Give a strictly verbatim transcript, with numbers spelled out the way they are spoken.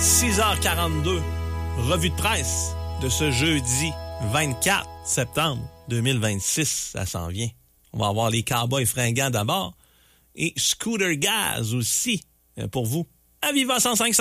six heures quarante-deux, revue de presse de ce jeudi vingt-quatre septembre deux mille vingt-six. Ça s'en vient. On va avoir les Cowboys fringants d'abord et Scooter Gaz aussi pour vous. À Viva cent cinq